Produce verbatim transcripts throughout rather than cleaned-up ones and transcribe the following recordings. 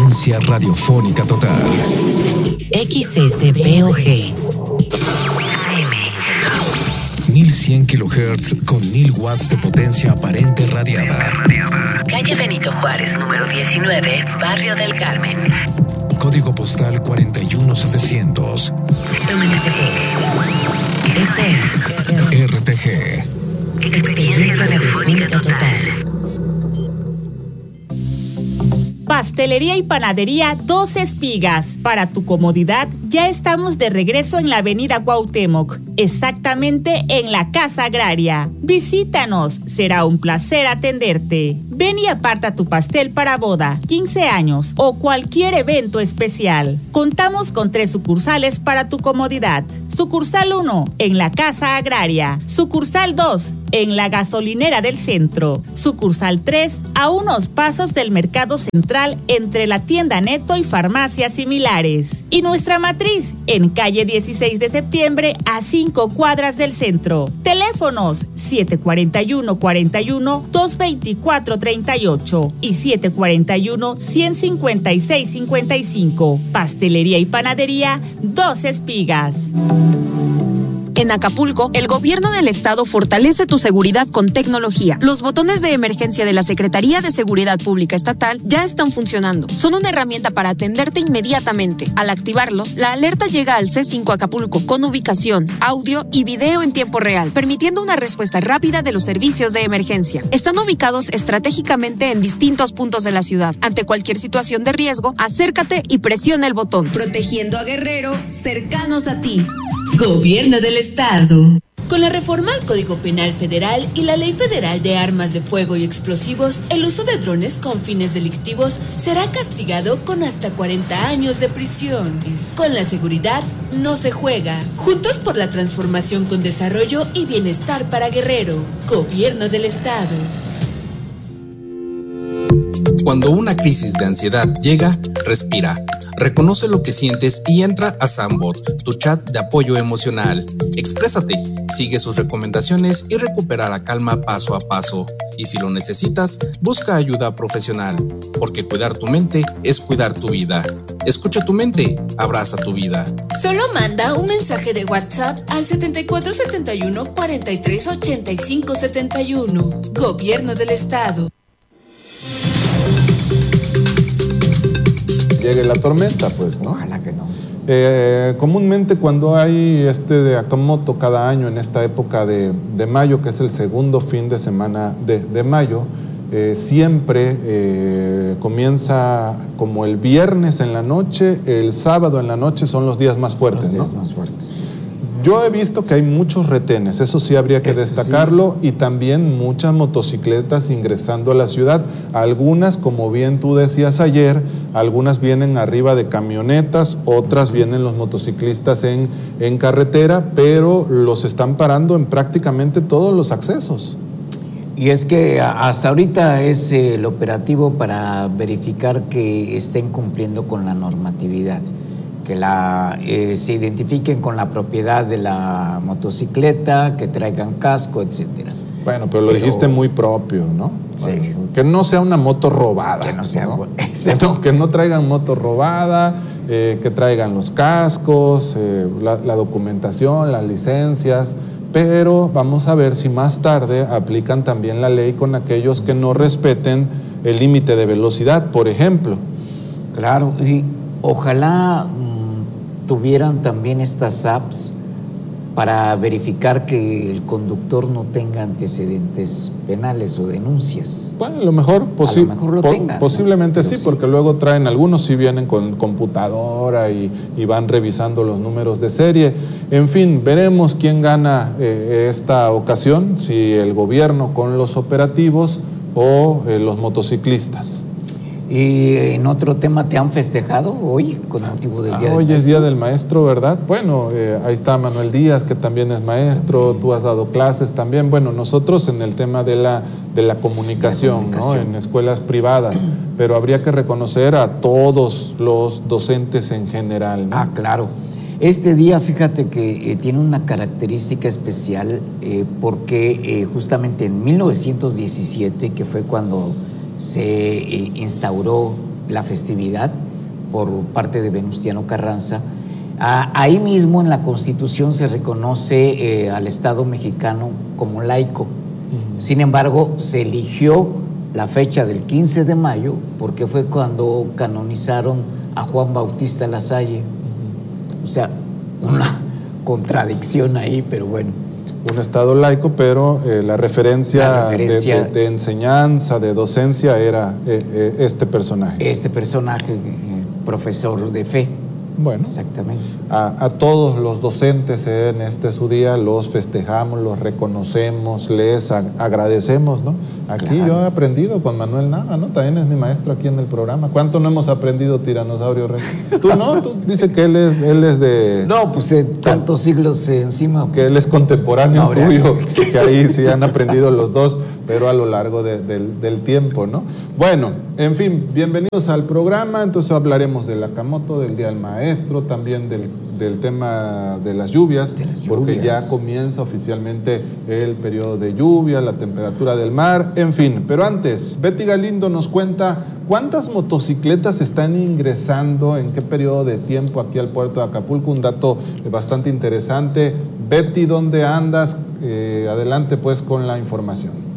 Experiencia radiofónica total. X S P O G. mil cien kilohertz con mil watts de potencia aparente radiada. Calle Benito Juárez, número diecinueve, Barrio del Carmen. Código postal cuarenta y uno setecientos. W T P. Esto es R T G. Experiencia radiofónica total. Pastelería y panadería Dos Espigas. Para tu comodidad, ya estamos de regreso en la avenida Cuauhtémoc, exactamente en la Casa Agraria. Visítanos, será un placer atenderte. Ven y aparta tu pastel para boda, quince años o cualquier evento especial. Contamos con tres sucursales para tu comodidad. Sucursal uno, en la Casa Agraria. Sucursal dos, en la gasolinera del centro. Sucursal tres, a unos pasos del Mercado Central entre la tienda Neto y farmacias similares. Y nuestra matriz en calle dieciséis de septiembre a cinco cuadras del centro. Teléfonos siete cuarenta y uno cuarenta y uno, doscientos veinticuatro treinta y ocho y siete cuarenta y uno, ciento cincuenta y seis cincuenta y cinco. Pastelería y panadería Dos Espigas. En Acapulco, el gobierno del estado fortalece tu seguridad con tecnología. Los botones de emergencia de la Secretaría de Seguridad Pública Estatal ya están funcionando. Son una herramienta para atenderte inmediatamente. Al activarlos, la alerta llega al C cinco Acapulco con ubicación, audio y video en tiempo real, permitiendo una respuesta rápida de los servicios de emergencia. Están ubicados estratégicamente en distintos puntos de la ciudad. Ante cualquier situación de riesgo, acércate y presiona el botón. Protegiendo a Guerrero, cercanos a ti. Gobierno del Estado. Con la reforma al Código Penal Federal y la Ley Federal de Armas de Fuego y Explosivos, el uso de drones con fines delictivos será castigado con hasta cuarenta años de prisión. Con la seguridad no se juega. Juntos por la transformación con desarrollo y bienestar para Guerrero. Gobierno del Estado. Cuando una crisis de ansiedad llega, respira. Reconoce lo que sientes y entra a Sambot, tu chat de apoyo emocional. Exprésate, sigue sus recomendaciones y recupera la calma paso a paso. Y si lo necesitas, busca ayuda profesional, porque cuidar tu mente es cuidar tu vida. Escucha tu mente, abraza tu vida. Solo manda un mensaje de WhatsApp al setenta y cuatro setenta y uno, cuarenta y tres ochenta y cinco setenta y uno. Gobierno del Estado. Llegue la tormenta, pues, ¿no? Ojalá que no. Eh, comúnmente cuando hay este de Akamoto cada año en esta época de, de mayo, que es el segundo fin de semana de, de mayo, eh, siempre eh, comienza como el viernes en la noche, el sábado en la noche son los días más fuertes, los días ¿no? más fuertes. Yo he visto que hay muchos retenes, eso sí habría que eso destacarlo, sí. Y también muchas motocicletas ingresando a la ciudad. Algunas, como bien tú decías ayer, algunas vienen arriba de camionetas, otras vienen los motociclistas en, en carretera, pero los están parando en prácticamente todos los accesos. Y es que hasta ahorita es el operativo para verificar que estén cumpliendo con la normatividad. Que la, eh, se identifiquen con la propiedad de la motocicleta, que traigan casco, etcétera. Bueno, pero lo pero, dijiste muy propio, ¿no? Sí. Bueno, que no sea una moto robada. Que no sea, ¿no? Que, no, que no traigan moto robada, eh, que traigan los cascos, eh, la, la documentación, las licencias, pero vamos a ver si más tarde aplican también la ley con aquellos que no respeten el límite de velocidad, por ejemplo. Claro, y ojalá tuvieran también estas apps para verificar que el conductor no tenga antecedentes penales o denuncias. Bueno, a lo mejor, posi a lo mejor lo po tengan, posiblemente ¿no? sí, sí, porque luego traen, algunos sí vienen con computadora y, y van revisando los números de serie. En fin, veremos quién gana eh, esta ocasión, si el gobierno con los operativos o eh, los motociclistas. Y en otro tema, ¿te han festejado hoy con motivo del ah, Día del Hoy Maestro? es Día del Maestro, ¿verdad? Bueno, eh, ahí está Manuel Díaz, que también es maestro, tú has dado clases también. Bueno, nosotros en el tema de la, de la comunicación, la comunicación. ¿no? En escuelas privadas, pero habría que reconocer a todos los docentes en general, ¿no? Ah, claro. Este día, fíjate que eh, tiene una característica especial eh, porque eh, justamente en mil novecientos diecisiete, que fue cuando se eh, instauró la festividad por parte de Venustiano Carranza. Ah, ahí mismo en la Constitución se reconoce eh, al Estado mexicano como laico. Uh-huh. Sin embargo, se eligió la fecha del quince de mayo porque fue cuando canonizaron a Juan Bautista Lasalle. Uh-huh. O sea, una contradicción ahí, pero bueno. Un Estado laico, pero eh, la referencia, la referencia de, de, de enseñanza, de docencia era eh, eh, este personaje. Este personaje, eh, profesor de fe. Bueno, exactamente. A, a todos los docentes en este su día los festejamos, los reconocemos, les ag agradecemos, ¿no? Aquí claro. Yo he aprendido con Manuel Nava, ¿no? También es mi maestro aquí en el programa. ¿Cuánto no hemos aprendido, Tiranosaurio Rey? ¿Tú no? Tú dices que él es, él es de... No, pues eh, tantos siglos eh, encima. Que él es contemporáneo no, tuyo, que ahí sí han aprendido los dos, pero a lo largo de, de, del tiempo, ¿no? Bueno, en fin, bienvenidos al programa. Entonces hablaremos del Akamoto, del Día del Maestro, también del, del tema de las lluvias, de las porque lluvias. Ya comienza oficialmente el periodo de lluvia, la temperatura del mar, en fin. Pero antes, Betty Galindo nos cuenta cuántas motocicletas están ingresando, en qué periodo de tiempo aquí al puerto de Acapulco. Un dato bastante interesante. Betty, ¿dónde andas? Eh, adelante pues con la información.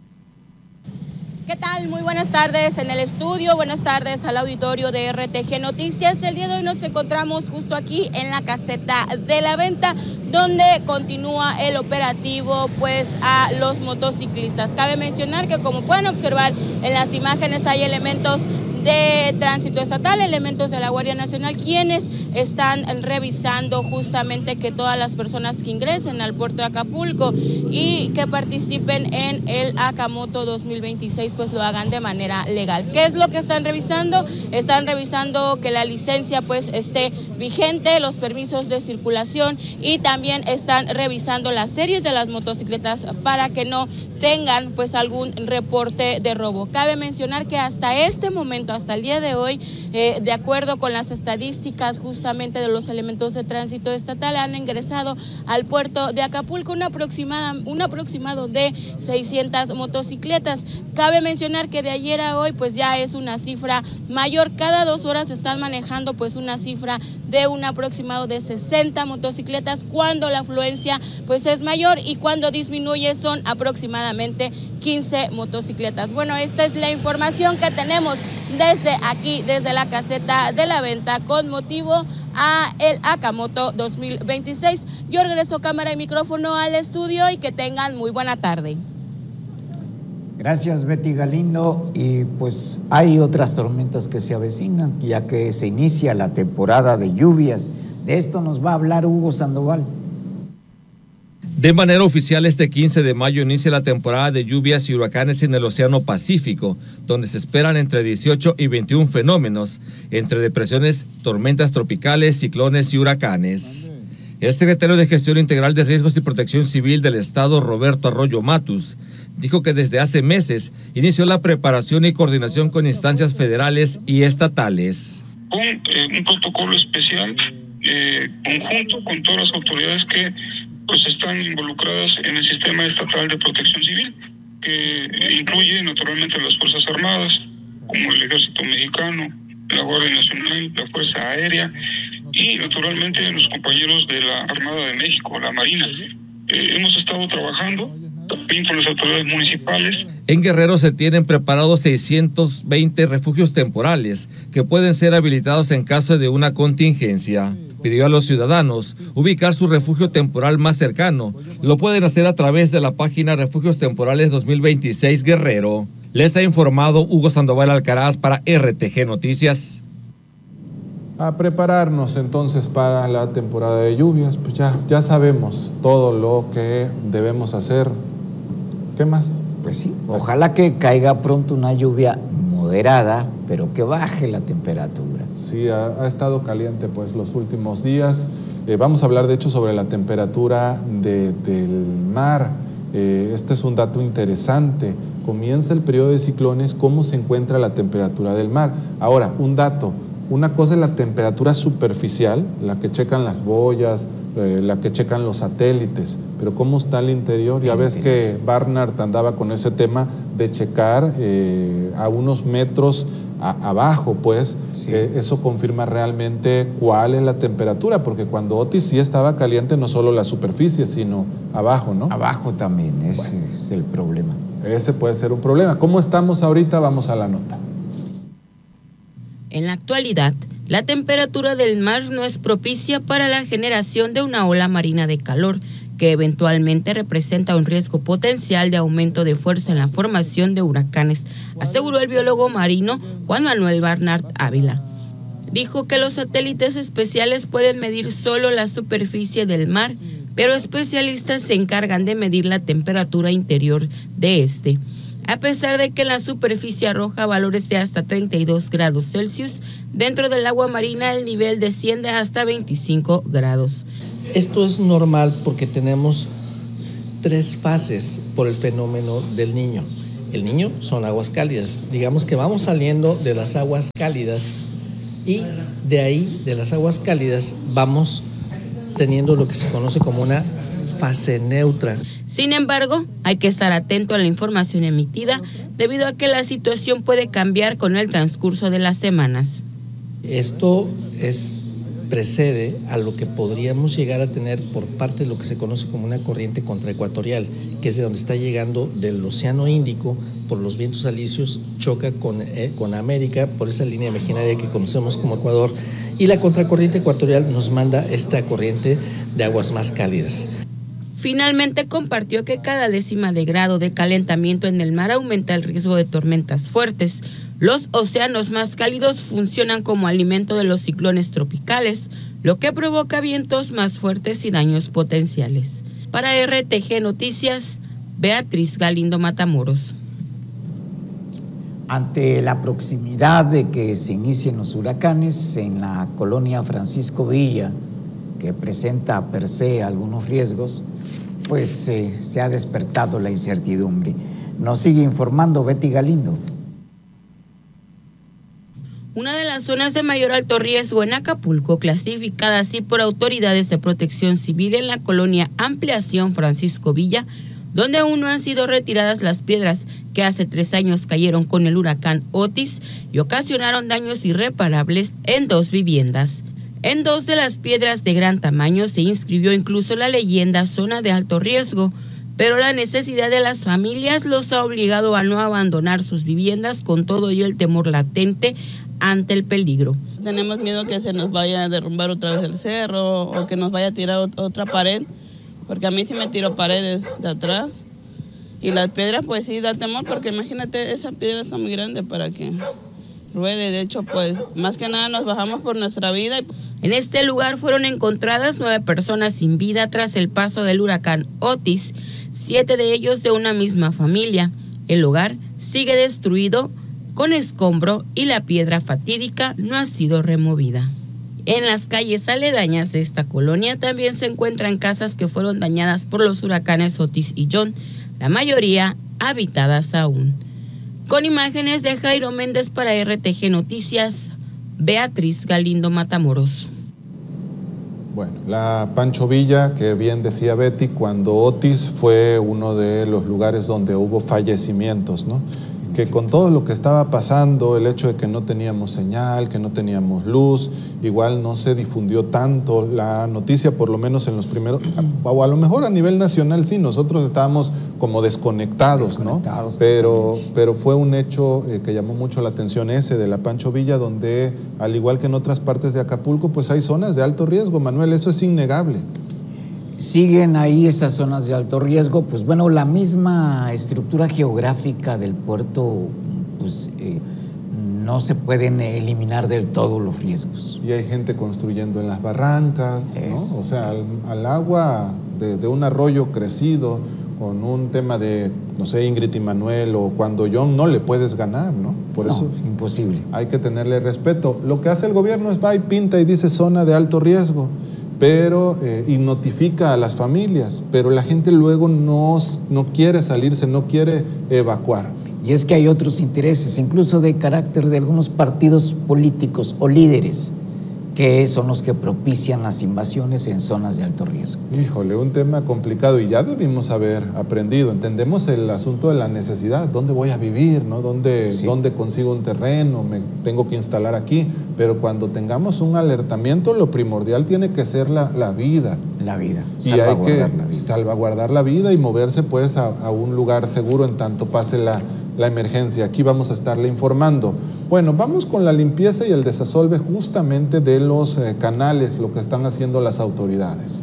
¿Qué tal? Muy buenas tardes en el estudio, buenas tardes al auditorio de R T G Noticias. El día de hoy nos encontramos justo aquí en la caseta de la venta, donde continúa el operativo pues a los motociclistas. Cabe mencionar que, como pueden observar en las imágenes, hay elementos de tránsito estatal, elementos de la Guardia Nacional, quienes están revisando justamente que todas las personas que ingresen al puerto de Acapulco y que participen en el Akamoto dos mil veintiséis pues lo hagan de manera legal. ¿Qué es lo que están revisando? Están revisando que la licencia pues esté vigente, los permisos de circulación, y también están revisando las series de las motocicletas para que no tengan pues algún reporte de robo. Cabe mencionar que hasta este momento, hasta el día de hoy, eh, de acuerdo con las estadísticas justamente de los elementos de tránsito estatal, han ingresado al puerto de Acapulco una aproximada, un aproximado de seiscientas motocicletas. Cabe mencionar que de ayer a hoy pues ya es una cifra mayor. Cada dos horas están manejando pues una cifra de un aproximado de sesenta motocicletas, cuando la afluencia pues es mayor, y cuando disminuye son aproximadamente quince motocicletas. Bueno, esta es la información que tenemos desde aquí, desde la caseta de la venta, con motivo a el Akamoto dos mil veintiséis. Yo regreso cámara y micrófono al estudio y que tengan muy buena tarde. Gracias, Betty Galindo. Y pues hay otras tormentas que se avecinan, ya que se inicia la temporada de lluvias. De esto nos va a hablar Hugo Sandoval. De manera oficial, este quince de mayo inicia la temporada de lluvias y huracanes en el Océano Pacífico, donde se esperan entre dieciocho y veintiún fenómenos, entre depresiones, tormentas tropicales, ciclones y huracanes. El secretario de Gestión Integral de Riesgos y Protección Civil del Estado, Roberto Arroyo Matus, dijo que desde hace meses inició la preparación y coordinación con instancias federales y estatales. Con eh, un protocolo especial, eh, conjunto con todas las autoridades que pues están involucradas en el sistema estatal de protección civil, que incluye naturalmente las Fuerzas Armadas, como el Ejército Mexicano, la Guardia Nacional, la Fuerza Aérea y naturalmente los compañeros de la Armada de México, la Marina. Eh, hemos estado trabajando también con las autoridades municipales. En Guerrero se tienen preparados seiscientos veinte refugios temporales que pueden ser habilitados en caso de una contingencia. Pidió a los ciudadanos ubicar su refugio temporal más cercano. Lo pueden hacer a través de la página Refugios Temporales dos mil veintiséis Guerrero. Les ha informado Hugo Sandoval Alcaraz para R T G Noticias. A prepararnos entonces para la temporada de lluvias, pues ya, ya sabemos todo lo que debemos hacer. ¿Qué más? Pues sí, ojalá que caiga pronto una lluvia moderada, pero que baje la temperatura. Sí, ha, ha estado caliente pues los últimos días. Eh, vamos a hablar de hecho sobre la temperatura de, del mar. Eh, este es un dato interesante. Comienza el periodo de ciclones, ¿cómo se encuentra la temperatura del mar? Ahora, un dato. Una cosa es la temperatura superficial, la que checan las boyas, eh, la que checan los satélites, pero ¿cómo está el interior? Ya ves que Barnard andaba con ese tema de checar eh, a unos metros a, abajo, pues, sí. eh, eso confirma realmente cuál es la temperatura, porque cuando Otis sí estaba caliente, no solo la superficie, sino abajo, ¿no? Abajo también, ese bueno, es el problema. Ese puede ser un problema. ¿Cómo estamos ahorita? Vamos a la nota. En la actualidad, la temperatura del mar no es propicia para la generación de una ola marina de calor, que eventualmente representa un riesgo potencial de aumento de fuerza en la formación de huracanes, aseguró el biólogo marino Juan Manuel Barnard Ávila. Dijo que los satélites especiales pueden medir solo la superficie del mar, pero especialistas se encargan de medir la temperatura interior de este. A pesar de que en la superficie arroja valores de hasta treinta y dos grados Celsius, dentro del agua marina el nivel desciende hasta veinticinco grados. Esto es normal porque tenemos tres fases por el fenómeno del Niño. El Niño son aguas cálidas. Digamos que vamos saliendo de las aguas cálidas y de ahí, de las aguas cálidas, vamos teniendo lo que se conoce como una fase neutra. Sin embargo, hay que estar atento a la información emitida debido a que la situación puede cambiar con el transcurso de las semanas. Esto es, precede a lo que podríamos llegar a tener por parte de lo que se conoce como una corriente contraecuatorial, que es de donde está llegando del Océano Índico por los vientos alisios, choca con, eh, con América por esa línea imaginaria que conocemos como Ecuador, y la contracorriente ecuatorial nos manda esta corriente de aguas más cálidas. Finalmente compartió que cada décima de grado de calentamiento en el mar aumenta el riesgo de tormentas fuertes. Los océanos más cálidos funcionan como alimento de los ciclones tropicales, lo que provoca vientos más fuertes y daños potenciales. Para R T G Noticias, Beatriz Galindo Matamoros. Ante la proximidad de que se inicien los huracanes en la colonia Francisco Villa, que presenta per se algunos riesgos, pues eh, se ha despertado la incertidumbre. Nos sigue informando Betty Galindo. Una de las zonas de mayor alto riesgo en Acapulco, clasificada así por autoridades de protección civil en la colonia Ampliación Francisco Villa, donde aún no han sido retiradas las piedras que hace tres años cayeron con el huracán Otis y ocasionaron daños irreparables en dos viviendas. En dos de las piedras de gran tamaño se inscribió incluso la leyenda zona de alto riesgo, pero la necesidad de las familias los ha obligado a no abandonar sus viviendas con todo y el temor latente ante el peligro. Tenemos miedo que se nos vaya a derrumbar otra vez el cerro o que nos vaya a tirar otra pared, porque a mí sí me tiró paredes de atrás y las piedras pues sí da temor, porque imagínate, esa piedra está muy grande para que ruede. De hecho, pues más que nada nos bajamos por nuestra vida. En este lugar fueron encontradas nueve personas sin vida tras el paso del huracán Otis, siete de ellos de una misma familia. El hogar sigue destruido con escombro y la piedra fatídica no ha sido removida. En las calles aledañas de esta colonia también se encuentran casas que fueron dañadas por los huracanes Otis y John, la mayoría habitadas aún. Con imágenes de Jairo Méndez para R T G Noticias, Beatriz Galindo Matamoros. Bueno, la Pancho Villa, que bien decía Betty, cuando Otis fue uno de los lugares donde hubo fallecimientos, ¿no? Que con todo lo que estaba pasando, el hecho de que no teníamos señal, que no teníamos luz, igual no se difundió tanto la noticia, por lo menos en los primeros, o a lo mejor a nivel nacional sí, nosotros estábamos como desconectados, desconectados ¿no? Pero, pero fue un hecho eh, que llamó mucho la atención ese de la Pancho Villa, donde al igual que en otras partes de Acapulco, pues hay zonas de alto riesgo, Manuel, eso es innegable. Siguen ahí esas zonas de alto riesgo, pues bueno, la misma estructura geográfica del puerto, pues eh, no se pueden eliminar del todo los riesgos. Y hay gente construyendo en las barrancas, es. ¿no? O sea, al, al agua de, de un arroyo crecido, con un tema de, no sé, Ingrid y Manuel o cuando John, no le puedes ganar, ¿no? Por no, eso imposible. Hay que tenerle respeto. Lo que hace el gobierno es va y pinta y dice zona de alto riesgo, pero eh, y notifica a las familias, pero la gente luego no, no quiere salirse, no quiere evacuar. Y es que hay otros intereses, incluso de carácter de algunos partidos políticos o líderes, que son los que propician las invasiones en zonas de alto riesgo. Híjole, un tema complicado y ya debimos haber aprendido. Entendemos el asunto de la necesidad, dónde voy a vivir, ¿no? ¿Dónde, sí. dónde consigo un terreno? Me tengo que instalar aquí. Pero cuando tengamos un alertamiento, lo primordial tiene que ser la, la vida. La vida. Y hay que salvaguardar la vida y moverse pues a, a un lugar seguro en tanto pase la, la emergencia. Aquí vamos a estarle informando. Bueno, vamos con la limpieza y el desasolve justamente de los eh, canales, lo que están haciendo las autoridades.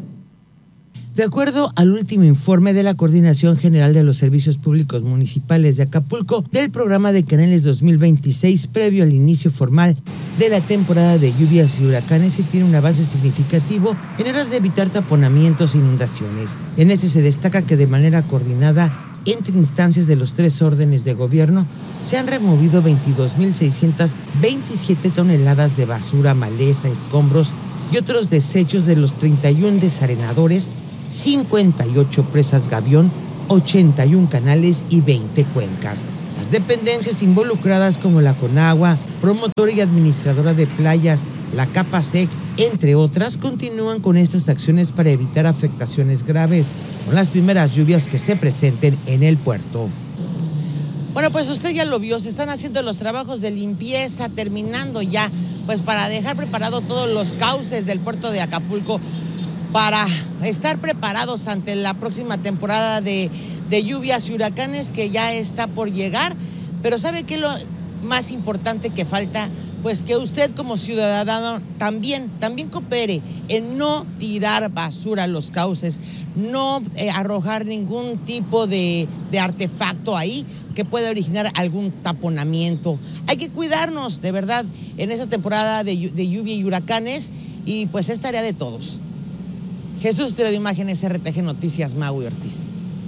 De acuerdo al último informe de la Coordinación General de los Servicios Públicos Municipales de Acapulco, del programa de canales dos mil veintiséis, previo al inicio formal de la temporada de lluvias y huracanes, se tiene un avance significativo en aras de evitar taponamientos e inundaciones. En este se destaca que de manera coordinada entre instancias de los tres órdenes de gobierno se han removido veintidós mil seiscientas veintisiete toneladas de basura, maleza, escombros y otros desechos de los treinta y uno desarenadores, cincuenta y ocho presas gavión, ochenta y uno canales y veinte cuencas. Las dependencias involucradas como la Conagua, promotora y administradora de playas, la CAPASEC, entre otras, continúan con estas acciones para evitar afectaciones graves con las primeras lluvias que se presenten en el puerto. Bueno, pues usted ya lo vio, se están haciendo los trabajos de limpieza, terminando ya, pues para dejar preparado todos los cauces del puerto de Acapulco para estar preparados ante la próxima temporada de, de lluvias y huracanes que ya está por llegar. Pero ¿sabe qué es lo más importante que falta? Pues que usted como ciudadano también, también coopere en no tirar basura a los cauces, no eh, arrojar ningún tipo de, de artefacto ahí que pueda originar algún taponamiento. Hay que cuidarnos, de verdad, en esta temporada de, de lluvia y huracanes, y pues es tarea de todos. Jesús Tiro de Imágenes, R T G Noticias, Maui Ortiz.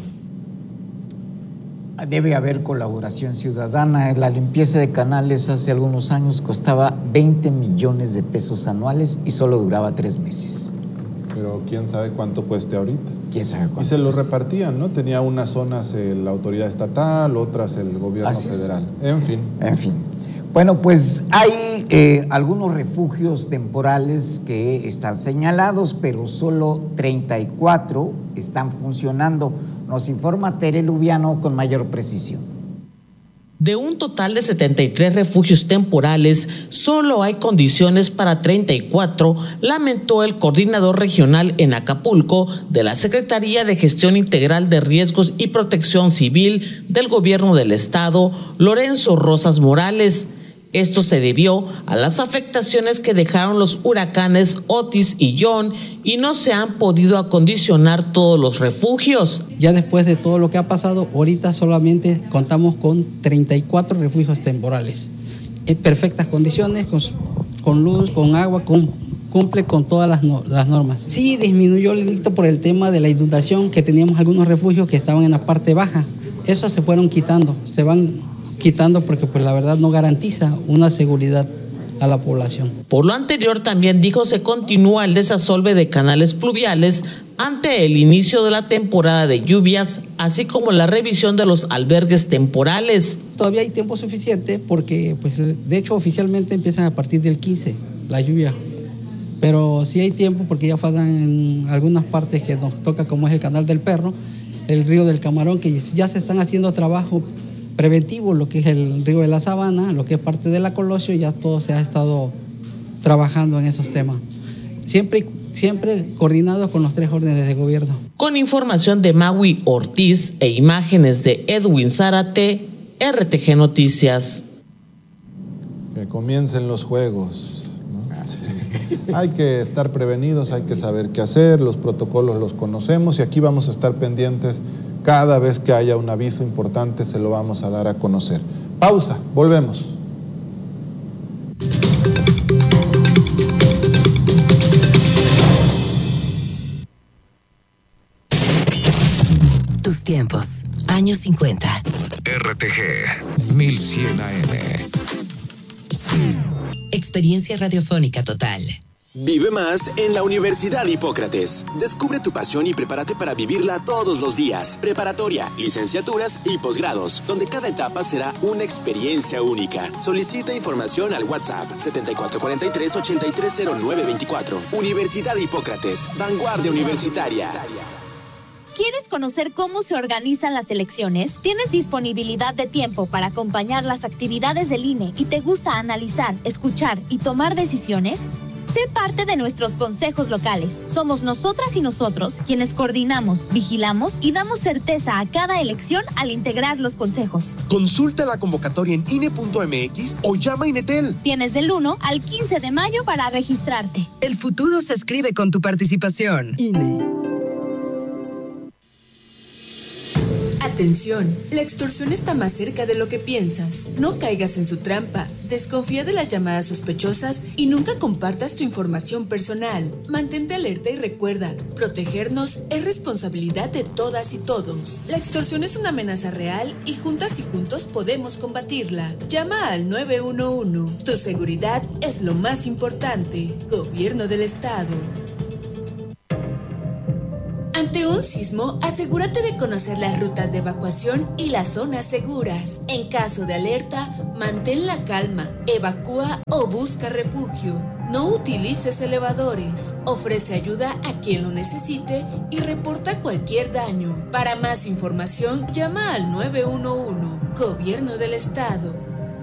Debe haber colaboración ciudadana. La limpieza de canales hace algunos años costaba veinte millones de pesos anuales y solo duraba tres meses. Pero quién sabe cuánto cueste ahorita. Quién sabe cuánto. Y se lo repartían, ¿no? Tenía unas zonas eh, la autoridad estatal, otras el gobierno Así federal. Es. En fin. En fin. Bueno, pues hay eh, algunos refugios temporales que están señalados, pero solo treinta y cuatro están funcionando. Nos informa Tere Lubiano con mayor precisión. De un total de setenta y tres refugios temporales, solo hay condiciones para treinta y cuatro, lamentó el coordinador regional en Acapulco de la Secretaría de Gestión Integral de Riesgos y Protección Civil del Gobierno del Estado, Lorenzo Rosas Morales. Esto se debió a las afectaciones que dejaron los huracanes Otis y John y no se han podido acondicionar todos los refugios. Ya después de todo lo que ha pasado, ahorita solamente contamos con treinta y cuatro refugios temporales en perfectas condiciones, con, con luz, con agua, con, cumple con todas las, no, las normas. Sí disminuyó el delito por el tema de la inundación, que teníamos algunos refugios que estaban en la parte baja. Esos se fueron quitando, se van quitando porque pues la verdad no garantiza una seguridad a la población. Por lo anterior también dijo se continúa el desasolve de canales pluviales ante el inicio de la temporada de lluvias, así como la revisión de los albergues temporales. Todavía hay tiempo suficiente porque pues de hecho oficialmente empiezan a partir del quince la lluvia, pero sí hay tiempo porque ya faltan en algunas partes que nos toca, como es el Canal del Perro, el Río del Camarón, que ya se están haciendo trabajo preventivo, lo que es el río de la Sabana, lo que es parte de la Colosio, ya todo se ha estado trabajando en esos temas. Siempre, siempre coordinados con los tres órdenes de gobierno. Con información de Maui Ortiz e imágenes de Edwin Zárate, R T G Noticias. Que comiencen los juegos, ¿no? Sí. Hay que estar prevenidos, hay que saber qué hacer, los protocolos los conocemos y aquí vamos a estar pendientes. Cada vez que haya un aviso importante se lo vamos a dar a conocer. Pausa, volvemos. Tus tiempos, años cincuenta. R T G mil cien A M. Experiencia radiofónica total. Vive más en la Universidad Hipócrates. Descubre tu pasión y prepárate para vivirla todos los días. Preparatoria, licenciaturas y posgrados, donde cada etapa será una experiencia única. Solicita información al WhatsApp setenta y cuatro cuarenta y tres ochenta y tres cero nueve veinticuatro. Universidad Hipócrates, vanguardia universitaria. ¿Quieres conocer cómo se organizan las elecciones? ¿Tienes disponibilidad de tiempo para acompañar las actividades del I N E y te gusta analizar, escuchar y tomar decisiones? Sé parte de nuestros consejos locales. Somos nosotras y nosotros quienes coordinamos, vigilamos y damos certeza a cada elección al integrar los consejos. Consulta la convocatoria en I N E punto M X o llama a INETEL. Tienes del uno al quince de mayo para registrarte. El futuro se escribe con tu participación. I N E. Atención, la extorsión está más cerca de lo que piensas. No caigas en su trampa. Desconfía de las llamadas sospechosas y nunca compartas tu información personal. Mantente alerta y recuerda, protegernos es responsabilidad de todas y todos. La extorsión es una amenaza real y juntas y juntos podemos combatirla. Llama al nueve uno uno. Tu seguridad es lo más importante. Gobierno del Estado. Ante un sismo, asegúrate de conocer las rutas de evacuación y las zonas seguras. En caso de alerta, mantén la calma, evacúa o busca refugio. No utilices elevadores. Ofrece ayuda a quien lo necesite y reporta cualquier daño. Para más información, llama al nueve uno uno. Gobierno del Estado.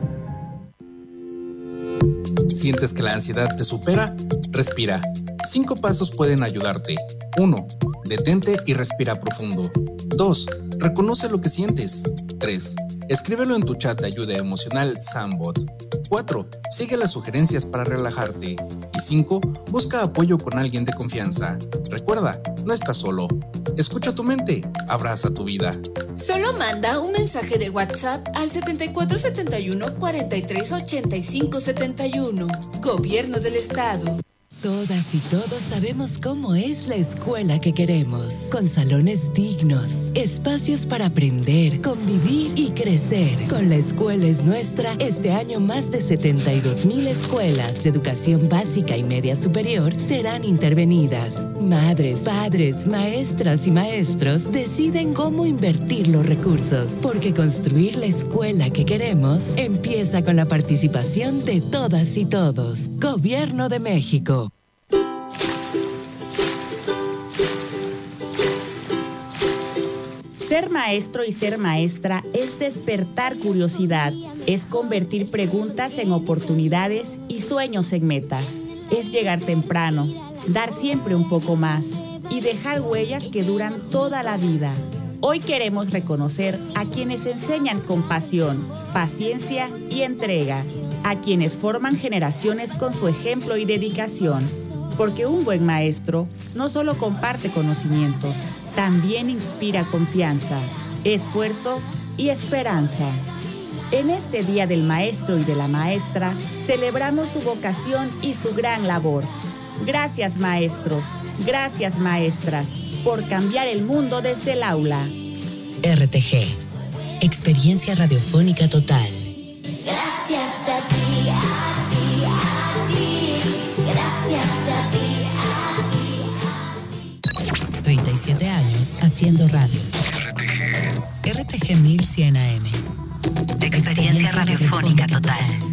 ¿Sientes que la ansiedad te supera? Respira. Cinco pasos pueden ayudarte. uno. Detente y respira profundo. dos. Reconoce lo que sientes. tres. Escríbelo en tu chat de ayuda emocional Sambot. cuatro. Sigue las sugerencias para relajarte. Y cinco. Busca apoyo con alguien de confianza. Recuerda, no estás solo. Escucha tu mente, abraza tu vida. Solo manda un mensaje de WhatsApp al setenta y cuatro setenta y uno cuarenta y tres ochenta y cinco setenta y uno. Gobierno del Estado. Todas y todos sabemos cómo es la escuela que queremos, con salones dignos, espacios para aprender, convivir y crecer. Con La Escuela es Nuestra, este año más de setenta y dos mil escuelas de educación básica y media superior serán intervenidas. Madres, padres, maestras y maestros deciden cómo invertir los recursos, porque construir la escuela que queremos empieza con la participación de todas y todos. Gobierno de México. Ser maestro y ser maestra es despertar curiosidad, es convertir preguntas en oportunidades y sueños en metas. Es llegar temprano, dar siempre un poco más y dejar huellas que duran toda la vida. Hoy queremos reconocer a quienes enseñan con pasión, paciencia y entrega, a quienes forman generaciones con su ejemplo y dedicación, porque un buen maestro no solo comparte conocimientos, también inspira confianza, esfuerzo y esperanza. En este Día del Maestro y de la Maestra, celebramos su vocación y su gran labor. Gracias, maestros, gracias, maestras, por cambiar el mundo desde el aula. R T G, experiencia radiofónica total. Gracias a ti, a ti, a ti. Gracias a ti, a ti. treinta y siete años haciendo radio. R T G. R T G mil cien A M. Experiencia radiofónica total.